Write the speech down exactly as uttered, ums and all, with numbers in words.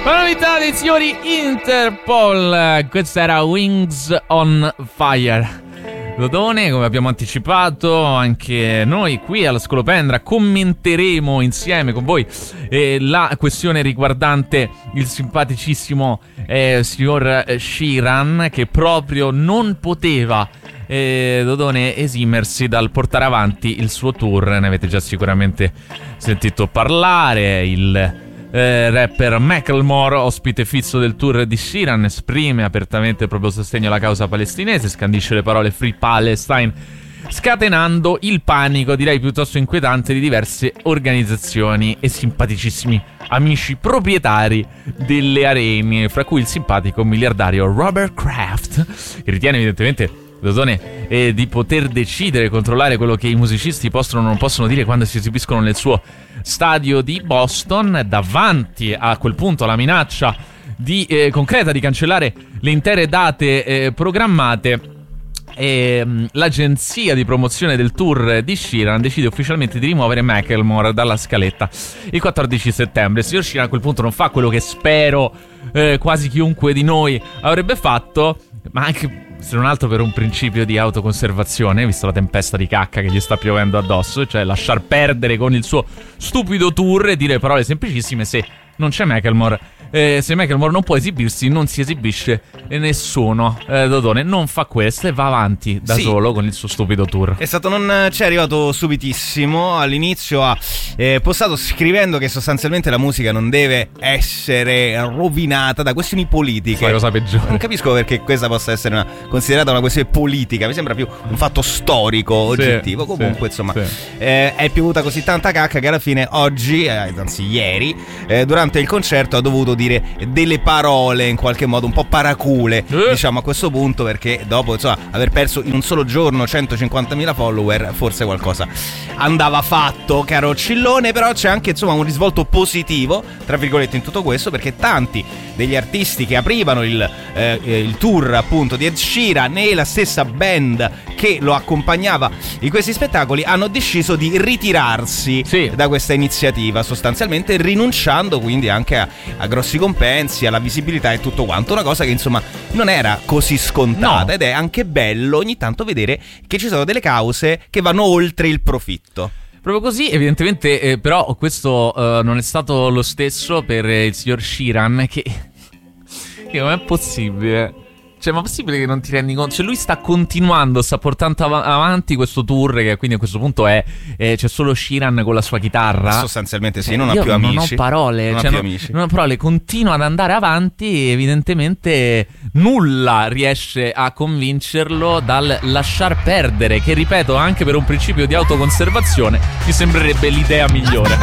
La novità dei signori Interpol, questa era Wings on Fire. Dodone, come abbiamo anticipato, anche noi qui alla Scolopendra commenteremo insieme con voi eh, la questione riguardante il simpaticissimo eh, signor Sheeran, che proprio non poteva eh, Dodone esimersi dal portare avanti il suo tour. Ne avete già sicuramente sentito parlare. Il Eh, rapper Macklemore, ospite fisso del tour di Sheeran, esprime apertamente il proprio sostegno alla causa palestinese, scandisce le parole Free Palestine, scatenando il panico, direi piuttosto inquietante, di diverse organizzazioni e simpaticissimi amici proprietari delle arene, fra cui il simpatico miliardario Robert Kraft, che ritiene evidentemente Dodone eh, di poter decidere, controllare quello che i musicisti possono o non possono dire quando si esibiscono nel suo stadio di Boston, davanti a quel punto alla minaccia di, eh, concreta di cancellare le intere date eh, programmate. E, um, l'agenzia di promozione del tour di Sheeran decide ufficialmente di rimuovere Macklemore dalla scaletta il quattordici settembre. Il signor Sheeran a quel punto non fa quello che spero eh, quasi chiunque di noi avrebbe fatto, ma anche se non altro per un principio di autoconservazione, visto la tempesta di cacca che gli sta piovendo addosso, cioè lasciar perdere con il suo stupido tour e dire parole semplicissime: se non c'è Macklemore, eh, se Macklemore non può esibirsi, non si esibisce e nessuno. eh, Dodone non fa questo e va avanti da sì. solo con il suo stupido tour. È stato, non ci è arrivato subitissimo. All'inizio ha eh, postato scrivendo che sostanzialmente la musica non deve essere rovinata da questioni politiche. La cosa peggiore. Non capisco perché questa possa essere una, considerata una questione politica. Mi sembra più un fatto storico, oggettivo. Sì, Comunque sì, insomma sì. Eh, è piovuta così tanta cacca che alla fine oggi, eh, anzi ieri, eh, durante il concerto ha dovuto dire delle parole in qualche modo un po' paracule, eh. diciamo a questo punto, perché dopo insomma aver perso in un solo giorno centocinquantamila follower forse qualcosa andava fatto, caro Cillone. Però c'è anche insomma un risvolto positivo tra virgolette in tutto questo, perché tanti degli artisti che aprivano il, eh, il tour appunto di Ed Sheeran e la stessa band che lo accompagnava in questi spettacoli hanno deciso di ritirarsi sì. da questa iniziativa, sostanzialmente rinunciando quindi anche a, a grossi compensi, alla visibilità e tutto quanto. Una cosa che insomma non era così scontata, no. ed è anche bello ogni tanto vedere che ci sono delle cause che vanno oltre il profitto. Proprio così, evidentemente, eh, però questo uh, non è stato lo stesso per eh, il signor Sheeran, che, che non è possibile. Cioè, ma è possibile che non ti rendi conto? Cioè, lui sta continuando, sta portando av- avanti questo tour, che quindi a questo punto è eh, c'è solo Sheeran con la sua chitarra. Sostanzialmente sì, cioè, non io ha più amici. Non ho parole, non cioè, ha più non, amici. non ho parole, continua ad andare avanti, evidentemente nulla riesce a convincerlo dal lasciar perdere, che ripeto, anche per un principio di autoconservazione mi sembrerebbe l'idea migliore.